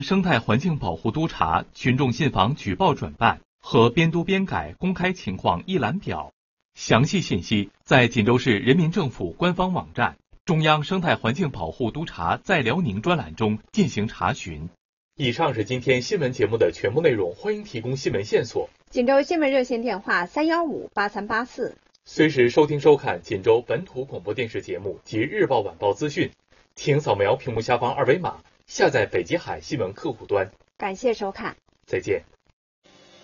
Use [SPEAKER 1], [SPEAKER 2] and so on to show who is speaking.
[SPEAKER 1] 生态环境保护督查、群众信访举报转办和边督边改公开情况一览表。详细信息在锦州市人民政府官方网站中央生态环境保护督查在辽宁专栏中进行查询。以上是今天新闻节目的全部内容，欢迎提供新闻线索。
[SPEAKER 2] 锦州新闻热线电话3158384。
[SPEAKER 1] 随时收听收看锦州本土广播电视节目及日报晚报资讯，请扫描屏幕下方二维码下载北极海新闻客户端。
[SPEAKER 2] 感谢收看，
[SPEAKER 1] 再见。